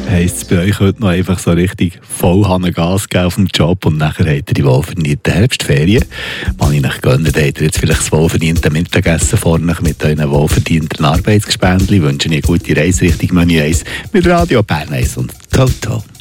Heisst es bei euch heute noch einfach so richtig voll Gas geben auf dem Job und nachher habt ihr die wohlverdienten Herbstferien? Wenn ich euch gönne, dann habt ihr jetzt vielleicht das wohlverdiente Mittagessen vorne mit euren wohlverdienten Arbeitsgespendli. Wünsche ich eine gute Reise Richtung Menü 1 mit Radio Bern 1 und Toto.